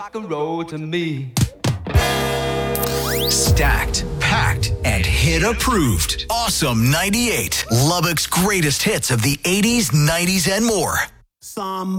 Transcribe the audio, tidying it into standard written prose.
Rock and roll to me. Stacked, packed, and hit approved. Awesome 98. Lubbock's greatest hits of the 80s, 90s, and more.